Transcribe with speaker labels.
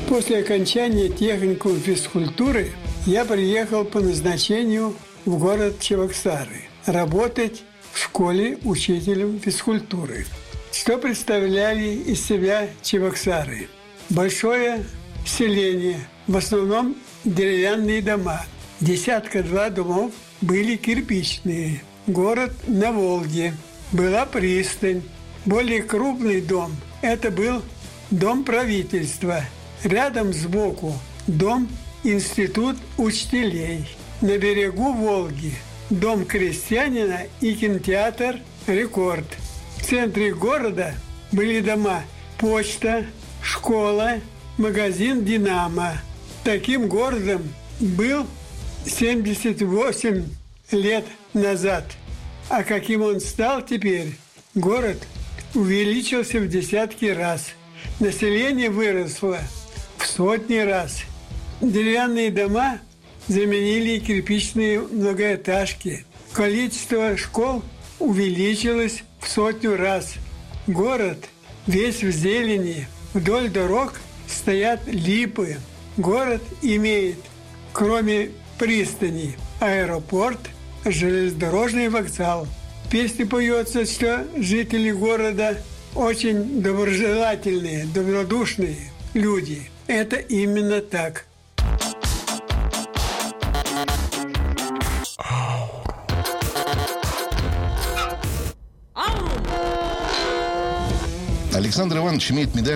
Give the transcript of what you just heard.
Speaker 1: После окончания техникума физкультуры я приехал по назначению в город Чебоксары работать в школе учителем физкультуры. Что представляли из себя Чебоксары? Большое селение, в основном деревянные дома. 2 домов были кирпичные. Город на Волге. Была пристань. Более крупный дом – это был дом правительства. Рядом сбоку дом институт учителей. На берегу Волги дом крестьянина и кинотеатр «Рекорд». В центре города были дома почта, школа, магазин «Динамо». Таким городом был 78 лет назад. А каким он стал теперь? Город увеличился в десятки раз. Население выросло в сотни раз. Деревянные дома заменили кирпичные многоэтажки. Количество школ увеличилось в 100 раз. Город весь в зелени. Вдоль дорог стоят липы. Город имеет, кроме пристани, аэропорт, железнодорожный вокзал. В песне поется, что жители города очень доброжелательные, добродушные люди. Это именно так.
Speaker 2: Александр Иванович имеет медаль